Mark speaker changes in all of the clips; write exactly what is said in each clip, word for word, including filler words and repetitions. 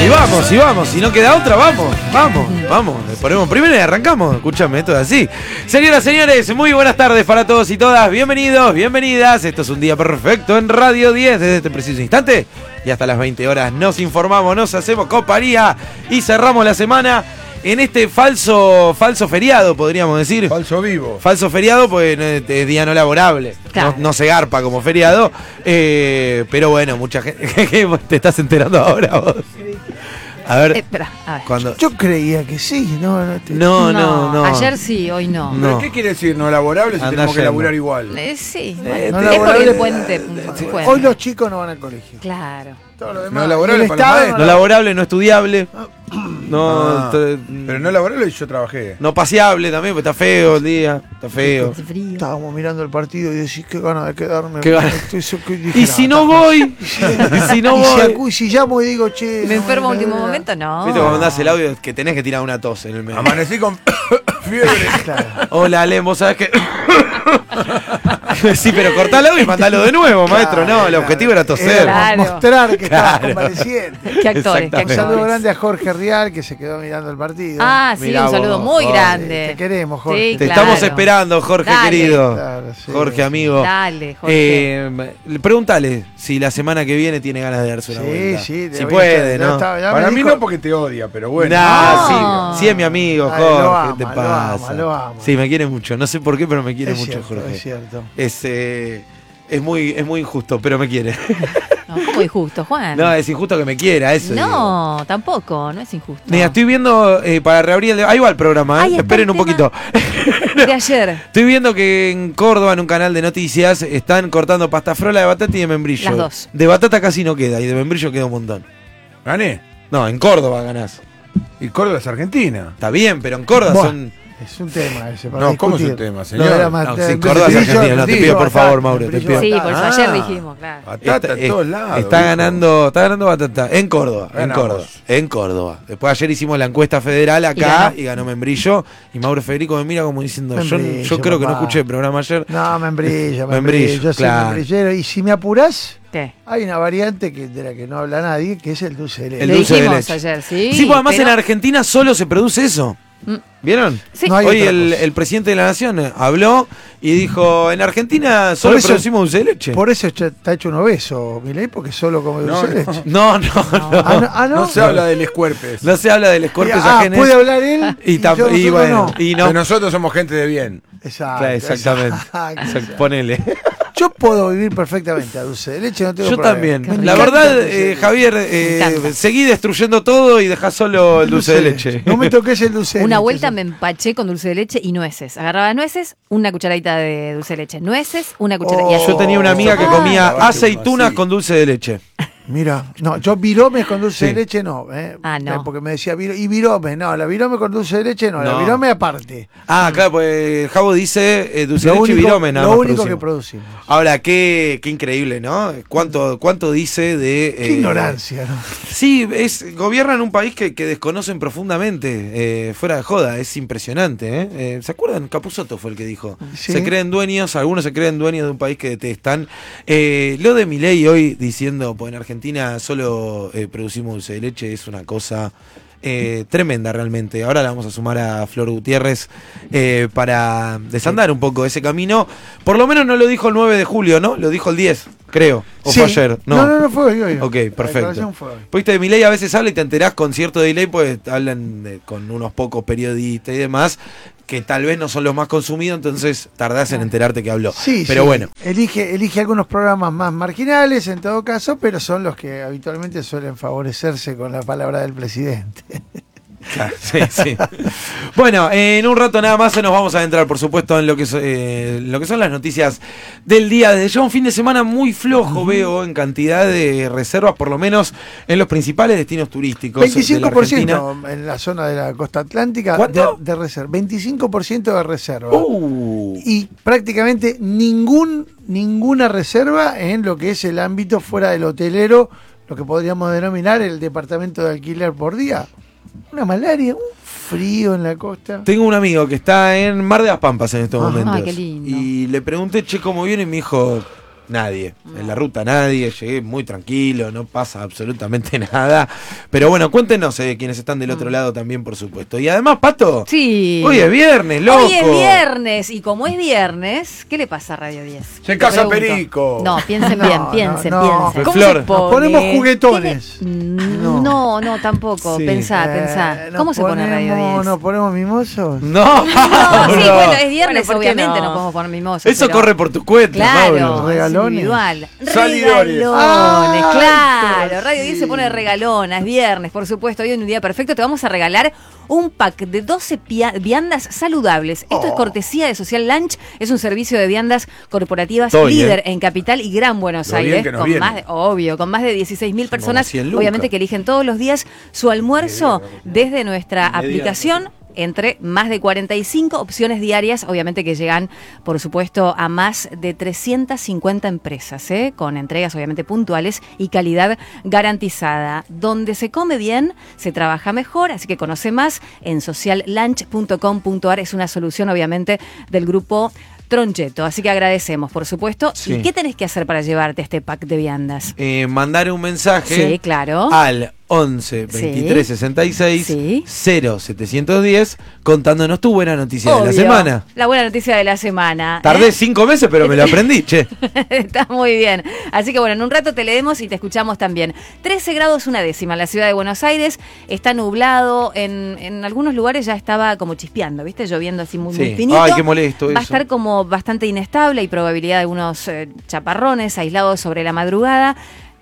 Speaker 1: Y vamos, y vamos, si no queda otra, vamos, vamos, vamos. Le ponemos primero y arrancamos. Escúchame, esto es así. Señoras, señores, muy buenas tardes para todos y todas. Bienvenidos, bienvenidas. Esto es un día perfecto en Radio diez desde este preciso instante. Y hasta las veinte horas nos informamos, nos hacemos compañía y cerramos la semana en este falso falso feriado, podríamos decir.
Speaker 2: Falso vivo.
Speaker 1: Falso feriado, pues es día no laborable. Claro. No, no se garpa como feriado. Eh, pero bueno, mucha gente. ¿Te estás enterando ahora vos? A ver,
Speaker 3: eh, espera, a ver.
Speaker 1: Cuando...
Speaker 4: Yo creía que sí, no, no, te...
Speaker 1: no, no, no.
Speaker 3: Ayer sí, hoy no.
Speaker 1: No.
Speaker 2: ¿Pero qué quiere decir no laborable si
Speaker 1: Anda
Speaker 2: tenemos que
Speaker 1: yendo.
Speaker 2: laburar igual?
Speaker 3: Eh, sí,
Speaker 4: Eh,
Speaker 3: bueno,
Speaker 4: no
Speaker 3: es porque
Speaker 4: laborable-
Speaker 3: el puente.
Speaker 4: Sí.
Speaker 3: puente.
Speaker 4: Hoy los chicos no van al colegio.
Speaker 3: Claro.
Speaker 4: Todo lo demás.
Speaker 2: No laborable
Speaker 4: Y el
Speaker 2: para los
Speaker 4: Estado
Speaker 2: maestros.
Speaker 1: No laborable, no estudiable. No,
Speaker 2: Ah,
Speaker 1: t-
Speaker 2: pero no laborable yo trabajé.
Speaker 1: no paseable también, porque está feo el día. Está feo.
Speaker 3: Hace frío.
Speaker 4: Estábamos mirando el partido y decís, qué ganas de quedarme.
Speaker 1: Qué ganas.
Speaker 4: Esto- eso que dije,
Speaker 1: Y si no
Speaker 4: está-
Speaker 1: voy, y si no
Speaker 4: y si,
Speaker 1: voy.
Speaker 4: acu- si llamo y digo, che.
Speaker 3: Me
Speaker 4: no,
Speaker 3: enfermo a
Speaker 4: no,
Speaker 3: último
Speaker 4: no, no.
Speaker 3: momento, no.
Speaker 1: ¿Viste cuando mandás el audio que tenés que tirar una tos en el medio?
Speaker 2: Amanecí con fiebre.
Speaker 4: Claro.
Speaker 1: Hola, Lem, vos sabés que. Sí, pero cortalo y mandalo de nuevo, maestro. No, el
Speaker 4: Claro,
Speaker 1: objetivo era toser.
Speaker 4: era
Speaker 3: Claro.
Speaker 4: mostrar que estaba
Speaker 1: Claro.
Speaker 4: convaleciente.
Speaker 3: Qué actores, qué
Speaker 4: Un saludo
Speaker 3: actores.
Speaker 4: grande a Jorge Rial, que se quedó mirando el partido.
Speaker 3: Ah, sí,
Speaker 1: Mirá
Speaker 3: un saludo
Speaker 1: vos,
Speaker 3: muy
Speaker 1: Jorge.
Speaker 3: grande.
Speaker 4: Te queremos, Jorge.
Speaker 3: Sí,
Speaker 1: Te
Speaker 3: claro.
Speaker 1: estamos esperando, Jorge
Speaker 3: Dale.
Speaker 1: querido.
Speaker 4: Claro, sí.
Speaker 1: Jorge, amigo.
Speaker 3: Dale, Jorge.
Speaker 1: Eh, pregúntale si la semana que viene tiene ganas de darse una
Speaker 4: Sí,
Speaker 1: vuelta.
Speaker 4: sí.
Speaker 1: Si
Speaker 4: de-
Speaker 1: puede,
Speaker 4: ya
Speaker 1: ¿no?
Speaker 4: está- ya me
Speaker 2: Para mí
Speaker 4: dijo-
Speaker 2: no porque te odia, pero bueno.
Speaker 1: Nah,
Speaker 3: No.
Speaker 1: sí, sí es mi amigo,
Speaker 4: Ay,
Speaker 1: Jorge.
Speaker 4: lo ama,
Speaker 1: ¿Qué te
Speaker 4: lo
Speaker 1: pasa?
Speaker 4: ama, lo ama.
Speaker 1: Sí, me quiere mucho. No sé por qué, pero me quiere
Speaker 4: Es
Speaker 1: mucho,
Speaker 4: cierto,
Speaker 1: Jorge.
Speaker 4: es cierto.
Speaker 1: Es, eh, es muy, es muy injusto, pero me quiere.
Speaker 3: No, ¿cómo injusto, Juan?
Speaker 1: No, es injusto que me quiera, eso. digo.
Speaker 3: No, tampoco, no es injusto.
Speaker 1: Mira, estoy viendo eh, para reabrir el. Ahí va el programa, ¿eh?
Speaker 3: Ahí está
Speaker 1: Esperen
Speaker 3: el
Speaker 1: un
Speaker 3: tema.
Speaker 1: poquito.
Speaker 3: De ayer,
Speaker 1: Estoy viendo que en Córdoba, en un canal de noticias, están cortando pasta frola de batata y de membrillo.
Speaker 3: Las dos.
Speaker 1: De batata casi no queda y de membrillo queda un montón.
Speaker 2: Gané.
Speaker 1: No, en Córdoba ganás.
Speaker 2: Y Córdoba es Argentina.
Speaker 1: Está bien, pero en Córdoba
Speaker 4: Buah.
Speaker 1: son.
Speaker 4: Es un tema ese. Para
Speaker 2: No, ¿cómo es
Speaker 4: discutir.
Speaker 2: un tema,
Speaker 4: Lo
Speaker 2: señor?
Speaker 4: de la
Speaker 1: No,
Speaker 4: mate-
Speaker 1: sí, Córdoba es
Speaker 4: membrillo,
Speaker 1: Argentina, no te
Speaker 4: membrillo,
Speaker 1: pido por favor,
Speaker 4: batata,
Speaker 1: Mauro, te
Speaker 4: membrillo,
Speaker 1: pido.
Speaker 3: sí, por
Speaker 4: batata.
Speaker 3: eso ayer
Speaker 2: Ah.
Speaker 3: dijimos, claro.
Speaker 2: Batata
Speaker 1: Está,
Speaker 2: en todos
Speaker 1: es-
Speaker 2: lados.
Speaker 1: está
Speaker 2: viejo.
Speaker 1: ganando, está ganando batata en Córdoba, en
Speaker 2: Ganamos.
Speaker 1: Córdoba, en Córdoba. Después ayer hicimos la encuesta federal
Speaker 3: Y
Speaker 1: acá
Speaker 3: ganó.
Speaker 1: y ganó membrillo y Mauro Federico me mira como diciendo, yo,
Speaker 4: Membrillo,
Speaker 1: yo creo que no
Speaker 4: papá.
Speaker 1: escuché el programa ayer.
Speaker 4: No, membrillo,
Speaker 1: Membrillo,
Speaker 4: membrillo. Yo soy
Speaker 1: claro.
Speaker 4: membrillero. Y si me apurás,
Speaker 3: ¿Qué?
Speaker 4: hay una variante que, de la que no habla nadie, que es el dulce de leche.
Speaker 1: El
Speaker 3: Le
Speaker 1: dulce de
Speaker 3: dijimos
Speaker 1: leche.
Speaker 3: ayer, sí.
Speaker 1: Sí, pues además
Speaker 3: pero-
Speaker 1: en Argentina solo se produce eso.
Speaker 3: Mm.
Speaker 1: ¿Vieron?
Speaker 3: Sí.
Speaker 4: No hay
Speaker 1: Hoy
Speaker 4: otra
Speaker 1: el,
Speaker 4: cosa.
Speaker 1: el presidente de la Nación dijo y dijo, en Argentina solo
Speaker 4: Por eso-
Speaker 1: producimos dulce de leche.
Speaker 4: Por eso está está hecho un obeso, Milei, porque solo come
Speaker 2: No,
Speaker 4: dulce de
Speaker 2: no.
Speaker 4: leche.
Speaker 1: No, no, no.
Speaker 4: Ah, no, ah, ¿no?
Speaker 2: No se habla de les cuerpes.
Speaker 1: No se habla del escorpio
Speaker 4: ah,
Speaker 1: ajenes.
Speaker 4: puede hablar él
Speaker 1: Y,
Speaker 4: y,
Speaker 1: tam-
Speaker 4: yo,
Speaker 1: y
Speaker 4: nosotros
Speaker 1: bueno,
Speaker 4: no.
Speaker 1: y no.
Speaker 2: Pero nosotros somos gente de bien.
Speaker 4: Exacto,
Speaker 1: Claro, exactamente.
Speaker 4: exacto.
Speaker 1: Exacto, ponele.
Speaker 4: Yo puedo vivir perfectamente a dulce de leche, no tengo
Speaker 1: Yo
Speaker 4: problema.
Speaker 1: también.
Speaker 4: Me
Speaker 1: La
Speaker 4: encanta
Speaker 1: verdad,
Speaker 4: el dulce de
Speaker 1: eh,
Speaker 4: leche.
Speaker 1: Javier,
Speaker 3: Me
Speaker 1: eh,
Speaker 3: encanta.
Speaker 1: seguí destruyendo todo y dejá solo el dulce de leche.
Speaker 4: No me toques el dulce de
Speaker 3: Una
Speaker 4: leche.
Speaker 3: vuelta me empaché con dulce de leche y nueces. Agarraba nueces, una cucharadita de dulce de leche. Nueces, una cucharadita.
Speaker 4: Oh.
Speaker 3: y así.
Speaker 1: Yo tenía una amiga que
Speaker 3: Ah.
Speaker 1: comía
Speaker 2: Lavaste
Speaker 1: aceitunas
Speaker 2: así.
Speaker 1: con dulce de leche.
Speaker 4: Mira, no, yo viromes con dulce
Speaker 1: Sí.
Speaker 4: de leche no. ¿eh?
Speaker 3: Ah, no.
Speaker 4: Eh, Porque me decía, viro, y virome, no, la virome con dulce de leche no, la
Speaker 1: No.
Speaker 4: virome aparte.
Speaker 1: Ah, claro, pues Javo dice eh, dulce de
Speaker 4: Lo
Speaker 1: leche y
Speaker 4: único,
Speaker 1: virome nada
Speaker 4: lo
Speaker 1: más
Speaker 4: único que
Speaker 1: producimos.
Speaker 4: producimos.
Speaker 1: Ahora, qué, qué increíble, ¿no? ¿Cuánto, cuánto dice de...
Speaker 4: Qué
Speaker 1: eh,
Speaker 4: ignorancia, ¿no?
Speaker 1: Sí, es, gobiernan un país que, que desconocen profundamente, eh, fuera de joda, es impresionante. ¿eh? Eh, ¿Se acuerdan? Capusotto fue el que dijo.
Speaker 4: Sí.
Speaker 1: Se creen dueños, algunos se creen dueños de un país que detestan. Eh, lo de Milei hoy diciendo, pues en Argentina solo eh, producimos dulce de leche, es una cosa... Eh, tremenda realmente. Ahora la vamos a sumar a Flor Gutiérrez eh, para desandar un poco ese camino. Por lo menos no lo dijo el nueve de julio, ¿no? Lo dijo el diez, creo. ¿O
Speaker 4: Sí.
Speaker 1: fue ayer?
Speaker 4: No, no, no fue hoy. hoy.
Speaker 1: Ok,
Speaker 4: La
Speaker 1: perfecto.
Speaker 4: declaración fue hoy.
Speaker 1: Pues viste, de Milei a veces habla y te enterás con cierto delay, pues hablan de- con unos pocos periodistas y demás, que tal vez no son los más consumidos, entonces tardás en enterarte que habló.
Speaker 4: Sí,
Speaker 1: pero
Speaker 4: sí.
Speaker 1: bueno.
Speaker 4: Elige, elige algunos programas más marginales en todo caso, pero son los que habitualmente suelen favorecerse con la palabra del presidente.
Speaker 1: Sí, sí. Bueno, en un rato nada más nos vamos a adentrar, por supuesto, en lo que, so- eh, lo que son las noticias del día. Desde ya un fin de semana muy flojo, veo, en cantidad de reservas, por lo menos en los principales destinos turísticos
Speaker 4: veinticinco por
Speaker 1: de la
Speaker 4: ciento
Speaker 1: Argentina.
Speaker 4: en la zona de la costa atlántica de,
Speaker 1: ¿Cuánto?
Speaker 4: de reserva. veinticinco por ciento de reserva.
Speaker 1: Uh,
Speaker 4: Y prácticamente ningún ninguna reserva en lo que es el ámbito fuera del hotelero, lo que podríamos denominar el departamento de alquiler por día. Una malaria, un frío en la costa.
Speaker 1: Tengo un amigo que está en Mar de las Pampas en estos
Speaker 4: Ajá.
Speaker 1: momentos.
Speaker 3: Ay, qué lindo.
Speaker 1: Y le pregunté, che, ¿cómo viene? Y me dijo, nadie. En la ruta nadie, llegué muy tranquilo, no pasa absolutamente nada. Pero bueno, cuéntenos, eh, quienes están del otro lado también, por supuesto. Y además, Pato,
Speaker 3: Sí.
Speaker 1: hoy es viernes, loco.
Speaker 3: Hoy es viernes, y como es viernes, ¿qué le pasa a Radio diez?
Speaker 2: Se
Speaker 3: Te
Speaker 2: casa
Speaker 3: pregunto.
Speaker 2: Perico.
Speaker 3: No, piensen
Speaker 4: No,
Speaker 3: bien,
Speaker 4: no,
Speaker 3: piensen,
Speaker 4: no.
Speaker 3: piensen.
Speaker 1: ¿Cómo Flor.
Speaker 3: se pone?
Speaker 4: Nos ponemos juguetones.
Speaker 3: ¿Tiene-
Speaker 4: No.
Speaker 3: No, no, tampoco.
Speaker 1: Sí.
Speaker 3: Pensá,
Speaker 4: Eh,
Speaker 3: pensá.
Speaker 4: nos
Speaker 3: ¿Cómo se pone Radio
Speaker 4: ponemos-
Speaker 3: diez?
Speaker 4: ¿Nos ponemos mimosos?
Speaker 1: No,
Speaker 3: No, sí,
Speaker 1: Pablo.
Speaker 3: bueno, es viernes,
Speaker 5: Bueno, ¿por qué
Speaker 3: obviamente no?
Speaker 5: no?
Speaker 3: podemos poner mimosos.
Speaker 1: Eso
Speaker 3: pero-
Speaker 1: corre por tus cuentas,
Speaker 3: Claro,
Speaker 1: Pablo.
Speaker 3: es
Speaker 4: Regalones.
Speaker 3: individual.
Speaker 2: Salidores.
Speaker 3: Regalones,
Speaker 4: Ay,
Speaker 3: claro.
Speaker 4: pero
Speaker 3: Radio diez
Speaker 4: sí.
Speaker 3: se pone regalona, es viernes, por supuesto. Hoy en un día perfecto te vamos a regalar un pack de doce pia- viandas saludables. Esto es cortesía de Social Lunch, es un servicio de viandas corporativas
Speaker 1: Todo
Speaker 3: líder
Speaker 1: bien.
Speaker 3: en Capital y Gran Buenos
Speaker 2: Lo bien
Speaker 3: Aires.
Speaker 2: que nos
Speaker 3: Con
Speaker 2: viene.
Speaker 3: más de, obvio, con más de dieciséis mil personas,
Speaker 1: cien lucas.
Speaker 3: obviamente que eligen todos los días su almuerzo desde nuestra aplicación. Entre más de cuarenta y cinco opciones diarias, obviamente que llegan, por supuesto, a más de trescientas cincuenta empresas, ¿eh? Con entregas obviamente puntuales y calidad garantizada. Donde se come bien, se trabaja mejor, así que conoce más en social lunch punto com punto a r. Es una solución, obviamente, del grupo Troncheto, así que agradecemos, por supuesto.
Speaker 1: Sí.
Speaker 3: ¿Y qué tenés que hacer para llevarte este pack de viandas?
Speaker 1: Eh, mandar un mensaje
Speaker 3: Sí, claro.
Speaker 1: al once veintitrés sesenta y seis
Speaker 3: Sí.
Speaker 1: cero setecientos diez contándonos tu buena noticia de la
Speaker 3: Obvio,
Speaker 1: semana.
Speaker 3: La buena noticia de la semana.
Speaker 1: Tardé
Speaker 3: ¿eh?
Speaker 1: cinco meses, pero me lo aprendí, che.
Speaker 3: Está muy bien. Así que bueno, en un rato te leemos y te escuchamos también. trece grados una décima en la ciudad de Buenos Aires. Está nublado. En, en algunos lugares ya estaba como chispeando, ¿viste? Lloviendo así muy,
Speaker 1: Sí.
Speaker 3: muy finito.
Speaker 1: Ay, qué molesto
Speaker 3: Va a
Speaker 1: eso.
Speaker 3: estar como bastante inestable. Hay probabilidad de algunos eh, chaparrones aislados sobre la madrugada.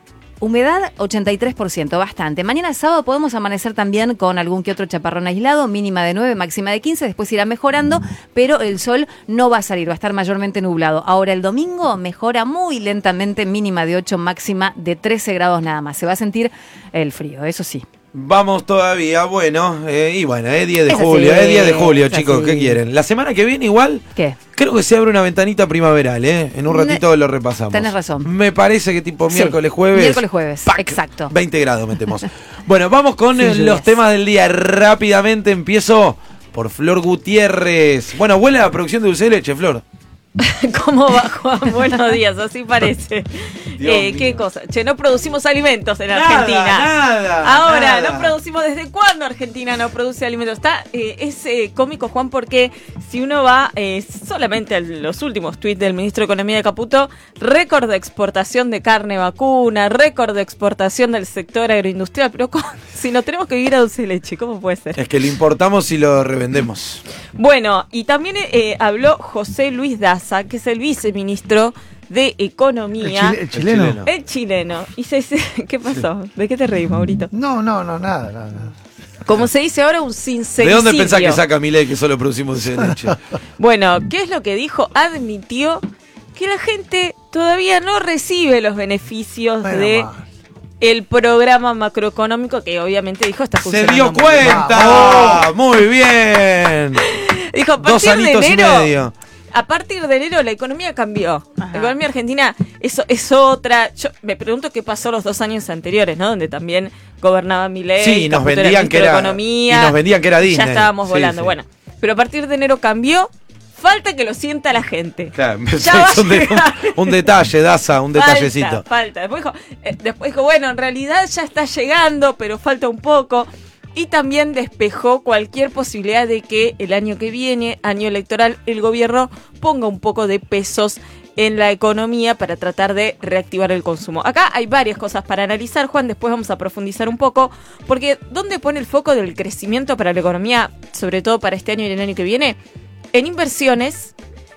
Speaker 3: Humedad ochenta y tres por ciento, bastante. Mañana sábado podemos amanecer también con algún que otro chaparrón aislado, mínima de nueve, máxima de quince, después irá mejorando, pero el sol no va a salir, va a estar mayormente nublado. Ahora el domingo mejora muy lentamente, mínima de ocho, máxima de trece grados nada más. Se va a sentir el frío, eso sí.
Speaker 1: Vamos todavía, bueno, eh, y bueno, es diez de
Speaker 3: Es
Speaker 1: julio,
Speaker 3: así,
Speaker 1: es diez de julio,
Speaker 3: es
Speaker 1: chicos,
Speaker 3: así.
Speaker 1: ¿qué quieren? La semana que viene igual,
Speaker 3: ¿Qué?
Speaker 1: creo que se abre una ventanita primaveral, ¿eh? En un ratito lo repasamos.
Speaker 3: Tenés razón.
Speaker 1: Me parece que tipo
Speaker 3: Sí,
Speaker 1: miércoles, jueves.
Speaker 3: miércoles, jueves,
Speaker 1: ¡pac!
Speaker 3: exacto.
Speaker 1: veinte grados metemos. Bueno, vamos con
Speaker 3: Sí,
Speaker 1: eh,
Speaker 3: lluvias.
Speaker 1: los temas del día. Rápidamente empiezo por Flor Gutiérrez. Bueno, huele a la producción de dulce de leche, Flor.
Speaker 5: ¿Cómo va, Juan? Buenos días, así parece.
Speaker 1: Dios
Speaker 5: Eh, ¿Qué
Speaker 1: mío.
Speaker 5: cosa? Che, no producimos alimentos en
Speaker 1: Nada,
Speaker 5: Argentina.
Speaker 1: nada,
Speaker 5: Ahora,
Speaker 1: nada.
Speaker 5: no producimos. ¿Desde cuándo Argentina no produce alimentos? Está, eh, es eh, cómico, Juan, porque si uno va eh, solamente a los últimos tweets del ministro de Economía de Caputo, récord de exportación de carne vacuna, récord de exportación del sector agroindustrial, pero ¿cómo? Si no tenemos que vivir a dulce de leche, ¿cómo puede ser?
Speaker 1: Es que lo importamos y lo revendemos.
Speaker 5: Bueno, y también eh, habló José Luis Daza, que es el viceministro de
Speaker 4: ¿El,
Speaker 5: Economía.
Speaker 4: chile- el chileno?
Speaker 1: chileno.
Speaker 5: El chileno. Y se dice, ¿qué pasó? ¿De qué te reís, Maurito?
Speaker 4: No, no, no, nada, nada. nada.
Speaker 5: Como se dice ahora, un sincericidio.
Speaker 1: ¿De dónde pensás que saca Milei que solo producimos dulce de leche?
Speaker 5: Bueno, ¿qué es lo que dijo? Admitió que la gente todavía no recibe los beneficios
Speaker 4: Menos
Speaker 5: de
Speaker 4: mal.
Speaker 5: el programa macroeconómico que obviamente dijo está
Speaker 1: ¡Se
Speaker 5: funcionando.
Speaker 1: dio
Speaker 5: muy bien.
Speaker 1: cuenta! ¡Muy bien!
Speaker 5: Dijo, a
Speaker 1: Dos
Speaker 5: partir de
Speaker 1: anitos y
Speaker 5: enero,
Speaker 1: medio.
Speaker 5: a partir de enero la economía cambió.
Speaker 3: Ajá.
Speaker 5: La economía argentina eso es otra. Yo me pregunto qué pasó los dos años anteriores, ¿no? Donde también gobernaba Milei.
Speaker 1: Sí, y nos
Speaker 5: Caputo
Speaker 1: vendían que
Speaker 5: ministro de
Speaker 1: era-
Speaker 5: Economía.
Speaker 1: y nos vendían que era Disney.
Speaker 5: Ya estábamos
Speaker 1: Sí,
Speaker 5: volando.
Speaker 1: sí.
Speaker 5: Bueno, pero a partir de enero cambió. Falta que lo sienta la gente.
Speaker 1: Claro,
Speaker 5: Ya va
Speaker 1: es un,
Speaker 5: a
Speaker 1: de-
Speaker 5: llegar.
Speaker 1: un detalle, Daza, un
Speaker 5: Falta,
Speaker 1: detallecito.
Speaker 5: Falta. Después dijo, eh, después dijo, bueno, en realidad ya está llegando, pero falta un poco. Y también despejó cualquier posibilidad de que el año que viene, año electoral, el gobierno ponga un poco de pesos en la economía para tratar de reactivar el consumo. Acá hay varias cosas para analizar, Juan, después vamos a profundizar un poco, porque ¿dónde pone el foco del crecimiento para la economía, sobre todo para este año y el año que viene? En inversiones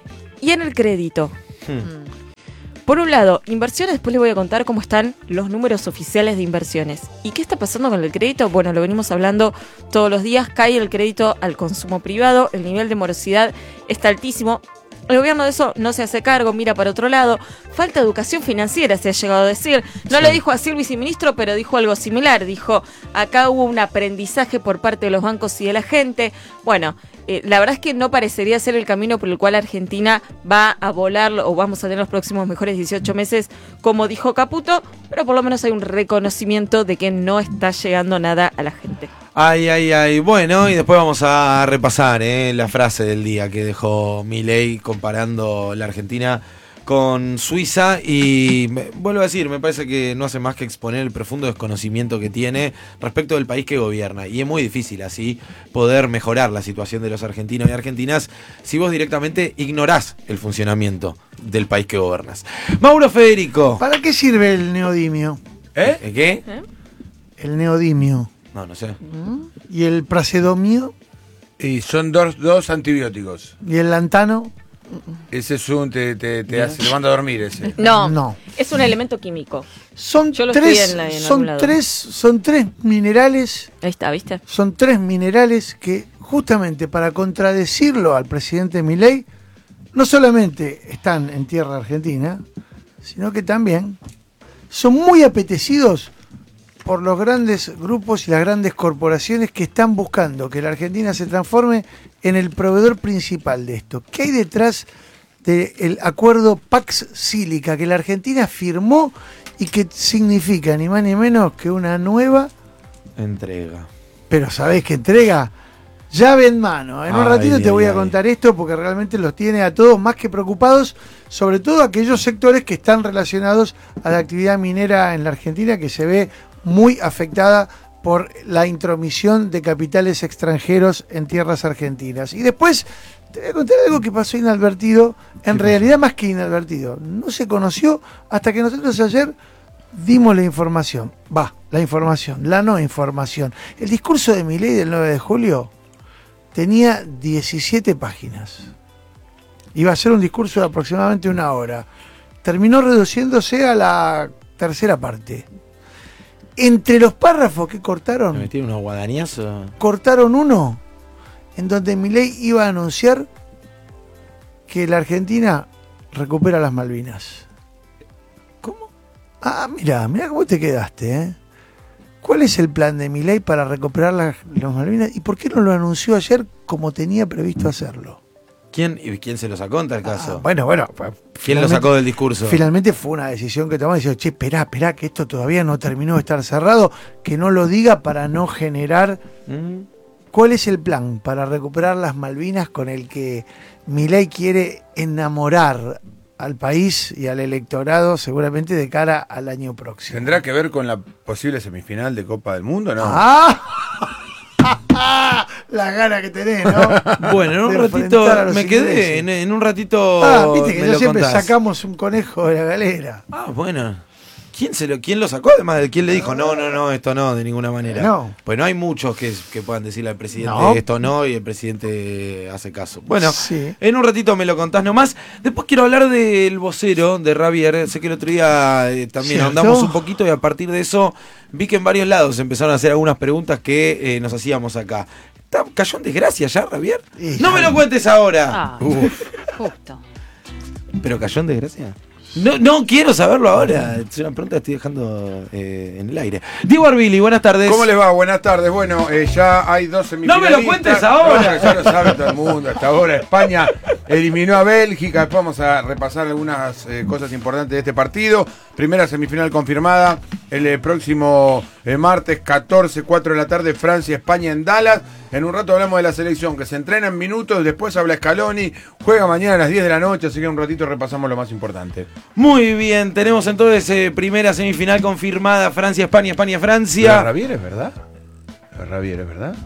Speaker 5: y en el crédito.
Speaker 1: Hmm.
Speaker 5: Por un lado, inversiones, después les voy a contar cómo están los números oficiales de inversiones. ¿Y qué está pasando con el crédito? Bueno, lo venimos hablando todos los días, cae el crédito al consumo privado, el nivel de morosidad está altísimo. El gobierno de eso no se hace cargo, mira para otro lado. Falta educación financiera, se ha llegado a decir. No
Speaker 1: Sí.
Speaker 5: lo dijo así el viceministro, pero dijo algo similar. Dijo, acá hubo un aprendizaje por parte de los bancos y de la gente. Bueno, eh, la verdad es que no parecería ser el camino por el cual Argentina va a volar o vamos a tener los próximos mejores dieciocho meses, como dijo Caputo, pero por lo menos hay un reconocimiento de que no está llegando nada a la gente.
Speaker 1: Ay, ay, ay. Bueno, y después vamos a repasar eh, la frase del día que dejó Milei comparando la Argentina con Suiza y me, vuelvo a decir, me parece que no hace más que exponer el profundo desconocimiento que tiene respecto del país que gobierna y es muy difícil así poder mejorar la situación de los argentinos y argentinas si vos directamente ignorás el funcionamiento del país que gobernas. Mauro Federico.
Speaker 4: ¿Para qué sirve el neodimio?
Speaker 2: ¿Eh?
Speaker 1: ¿Eh? ¿Qué?
Speaker 5: ¿Eh?
Speaker 4: El neodimio.
Speaker 1: No, no sé.
Speaker 4: ¿Y el prasedomio?
Speaker 2: Y son dos, dos antibióticos.
Speaker 4: ¿Y el lantano?
Speaker 2: Ese es un, te, te, te hace, te manda a dormir ese.
Speaker 5: No,
Speaker 4: No.
Speaker 5: es un elemento químico.
Speaker 4: Son
Speaker 5: Yo lo
Speaker 4: tres,
Speaker 5: estudié en la- en algún
Speaker 4: son
Speaker 5: lado.
Speaker 4: tres, son tres minerales,
Speaker 5: Ahí está, ¿viste?
Speaker 4: son tres minerales que justamente para contradecirlo al presidente Milei, no solamente están en tierra argentina, sino que también son muy apetecidos por los grandes grupos y las grandes corporaciones que están buscando que la Argentina se transforme en el proveedor principal de esto. ¿Qué hay detrás del acuerdo Pax Sílica que la Argentina firmó y que significa ni más ni menos que una nueva,
Speaker 1: Entrega.
Speaker 4: pero ¿sabés qué entrega? Llave en mano. En un
Speaker 1: Ay,
Speaker 4: ratito te
Speaker 1: ay,
Speaker 4: voy a
Speaker 1: ay.
Speaker 4: contar esto porque realmente los tiene a todos más que preocupados, sobre todo aquellos sectores que están relacionados a la actividad minera en la Argentina que se ve muy afectada por la intromisión de capitales extranjeros en tierras argentinas. Y después te voy a contar algo que pasó inadvertido, en realidad más que inadvertido. No se conoció hasta que nosotros ayer dimos la información. Va, la información, la no información. El discurso de Milei del nueve de julio tenía diecisiete páginas. Iba a ser un discurso de aproximadamente una hora. Terminó reduciéndose a la tercera parte. Entre los párrafos que
Speaker 1: Me
Speaker 4: cortaron,
Speaker 1: metí unos guadañazos.
Speaker 4: cortaron uno en donde Milei iba a anunciar que la Argentina recupera las Malvinas.
Speaker 1: ¿Cómo?
Speaker 4: Ah, mira, mira cómo te quedaste, ¿eh? ¿Cuál es el plan de Milei para recuperar las, las Malvinas? ¿Y por qué no lo anunció ayer como tenía previsto hacerlo?
Speaker 1: ¿Quién, y quién se lo sacó en tal caso?
Speaker 4: Ah, bueno, bueno. pues,
Speaker 1: ¿Quién lo
Speaker 4: finalmente-
Speaker 1: sacó del discurso?
Speaker 4: Finalmente fue una decisión que tomó. Dice, che, esperá, esperá, que esto todavía no terminó de estar cerrado. Que no lo diga para no generar...
Speaker 1: Mm.
Speaker 4: ¿Cuál es el plan para recuperar las Malvinas con el que Milei quiere enamorar al país y al electorado seguramente de cara al año próximo?
Speaker 2: ¿Tendrá que ver con la posible semifinal de Copa del Mundo? No.
Speaker 4: ¡Ah! La gana que tenés, ¿no?
Speaker 1: Bueno, en un
Speaker 4: De
Speaker 1: ratito
Speaker 4: enfrentar a los
Speaker 1: me quedé,
Speaker 4: ingleses.
Speaker 1: en, en un ratito
Speaker 4: Ah, viste que
Speaker 1: me
Speaker 4: ya
Speaker 1: lo
Speaker 4: siempre
Speaker 1: contás.
Speaker 4: sacamos un conejo de la galera.
Speaker 1: Ah, bueno. ¿Quién se lo, quién lo sacó además de quién le dijo no, no, no, esto no, de ninguna manera?
Speaker 4: No.
Speaker 1: Pues no hay muchos que, que puedan decirle al presidente
Speaker 4: No.
Speaker 1: esto no y el presidente hace caso. Bueno,
Speaker 4: Sí.
Speaker 1: en un ratito me lo contás nomás. Después quiero hablar del vocero de Javier. Sé que el otro día eh, también
Speaker 4: ¿Cierto?
Speaker 1: ahondamos un poquito y a partir de eso vi que en varios lados empezaron a hacer algunas preguntas que eh, nos hacíamos acá. ¿Está- ¿Cayó en desgracia ya, Javier?
Speaker 4: Y
Speaker 1: No
Speaker 4: ya-
Speaker 1: me lo cuentes ahora.
Speaker 3: Ah,
Speaker 1: Uf,
Speaker 3: justo.
Speaker 1: ¿pero cayó en desgracia? No, no quiero saberlo ahora. Es una pregunta que estoy dejando eh, en el aire. Diego Arbili, buenas tardes.
Speaker 2: ¿Cómo les va? Buenas tardes. Bueno, eh, ya hay dos semifinalistas.
Speaker 1: No me lo cuentes ahora.
Speaker 2: No, ya lo sabe todo el mundo. Hasta ahora España eliminó a Bélgica. Después vamos a repasar algunas eh, cosas importantes de este partido. Primera semifinal confirmada el eh, próximo eh, martes catorce, cuatro de la tarde, Francia-España en Dallas. En un rato hablamos de la selección que se entrena en minutos. Después habla Scaloni. Juega mañana a las diez de la noche. Así que en un ratito repasamos lo más importante.
Speaker 1: Muy bien, tenemos entonces eh, primera semifinal confirmada, Francia-España, España-Francia.
Speaker 2: Ravier es verdad? Ravier es verdad?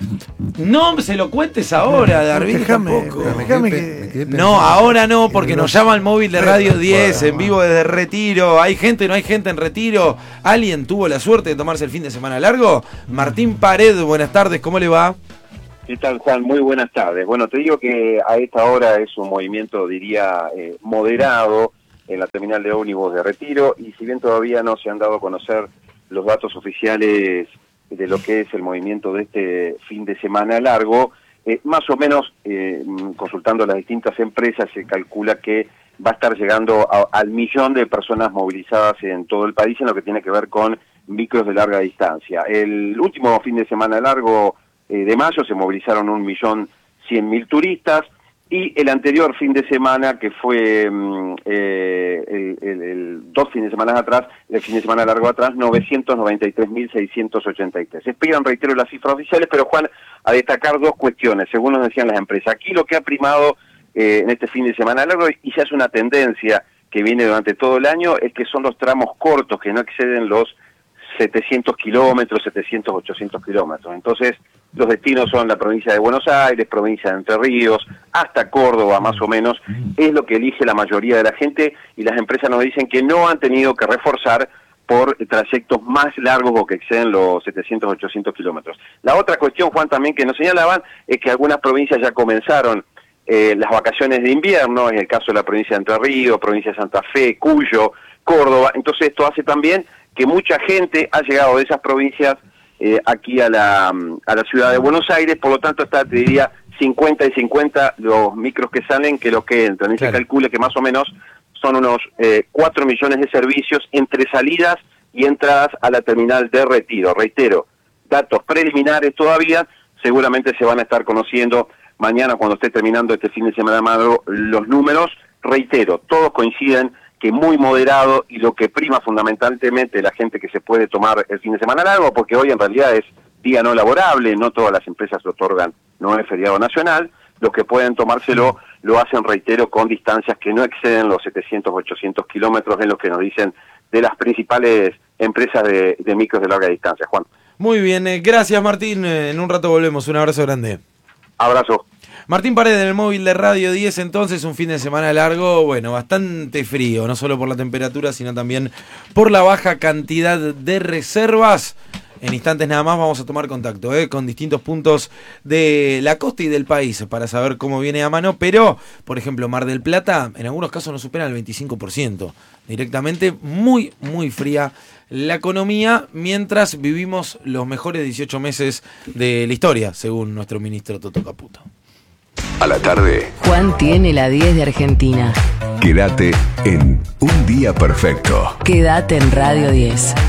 Speaker 1: No se lo cuentes ahora, Darby,
Speaker 4: Déjame,
Speaker 1: tampoco.
Speaker 4: déjame
Speaker 2: Me quedé
Speaker 4: que-
Speaker 2: pe- me quedé
Speaker 1: No,
Speaker 2: pensando.
Speaker 1: ahora no, porque nos llama el móvil de Radio diez
Speaker 2: Bueno,
Speaker 1: en vivo desde Retiro. ¿Hay gente, no hay gente en Retiro? ¿Alguien tuvo la suerte de tomarse el fin de semana largo? Martín Pared, buenas tardes, ¿cómo le va?
Speaker 6: ¿Qué tal, Juan? Muy buenas tardes. Bueno, te digo que a esta hora es un movimiento, diría, eh, moderado en la terminal de ómnibus de Retiro, y si bien todavía no se han dado a conocer los datos oficiales de lo que es el movimiento de este fin de semana largo, eh, más o menos, eh, consultando las distintas empresas, se calcula que va a estar llegando a, al millón de personas movilizadas en todo el país en lo que tiene que ver con micros de larga distancia. El último fin de semana largo eh, de mayo se movilizaron un millón cien mil turistas, y el anterior fin de semana, que fue mm, eh, el, el, el dos fines de semana atrás, el fin de semana largo atrás, novecientos noventa y tres mil seiscientos ochenta y tres. Esperan, reitero, las cifras oficiales, pero Juan, a destacar dos cuestiones, según nos decían las empresas. Aquí lo que ha primado eh, en este fin de semana largo, y se hace una tendencia que viene durante todo el año, es que son los tramos cortos que no exceden los setecientos kilómetros, setecientos, ochocientos kilómetros. Entonces, los destinos son la provincia de Buenos Aires, provincia de Entre Ríos, hasta Córdoba más o menos, es lo que elige la mayoría de la gente, y las empresas nos dicen que no han tenido que reforzar por trayectos más largos o que exceden los setecientos, ochocientos kilómetros. La otra cuestión, Juan, también que nos señalaban, es que algunas provincias ya comenzaron eh, las vacaciones de invierno, en el caso de la provincia de Entre Ríos, provincia de Santa Fe, Cuyo, Córdoba. Entonces esto hace también que mucha gente ha llegado de esas provincias eh, aquí a la, a la ciudad de Buenos Aires, por lo tanto está, te diría, cincuenta y cincuenta los micros que salen que los que entran. Y se calcula que más o menos son unos eh, cuatro millones de servicios entre salidas y entradas a la terminal de Retiro. Reitero, datos preliminares todavía, seguramente se van a estar conociendo mañana cuando esté terminando este fin de semana largo los números. Reitero, todos coinciden que muy moderado, y lo que prima fundamentalmente la gente que se puede tomar el fin de semana largo, porque hoy en realidad es día no laborable, no todas las empresas lo otorgan, no es feriado nacional. Los que pueden tomárselo lo hacen, reitero, con distancias que no exceden los setecientos, ochocientos kilómetros, en lo que nos dicen de las principales empresas de, de micros de larga distancia. Juan.
Speaker 1: Muy bien, eh, gracias Martín, eh, en un rato volvemos, un abrazo grande.
Speaker 6: Abrazo.
Speaker 1: Martín Paredes en el móvil de Radio diez, entonces un fin de semana largo, bueno, bastante frío, no solo por la temperatura, sino también por la baja cantidad de reservas. En instantes nada más vamos a tomar contacto eh, con distintos puntos de la costa y del país para saber cómo viene a mano, pero, por ejemplo, Mar del Plata, en algunos casos no supera el veinticinco por ciento. Directamente muy, muy fría la economía, mientras vivimos los mejores dieciocho meses de la historia, según nuestro ministro Toto Caputo.
Speaker 7: A la tarde,
Speaker 8: Juan tiene la diez de Argentina.
Speaker 7: quédate en Un Día Perfecto.
Speaker 8: Quédate en Radio diez.